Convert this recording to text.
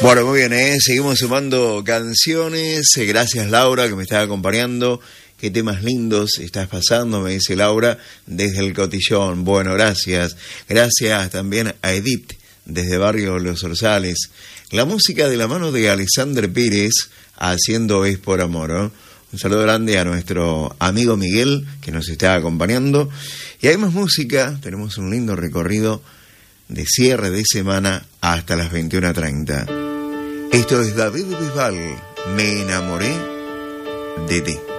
Bueno, muy bien, seguimos sumando canciones. Gracias, Laura, que me está acompañando. Qué temas lindos estás pasando, me dice Laura, desde el Cotillón. Bueno, gracias. Gracias también a Edith, desde Barrio Los Orzales. La música de la mano de Alexander Pérez, haciendo Es por Amor, ¿eh? Un saludo grande a nuestro amigo Miguel, que nos está acompañando. Y hay más música, tenemos un lindo recorrido de cierre de semana hasta las 21:30. Esto es David Bisbal, Me enamoré de ti.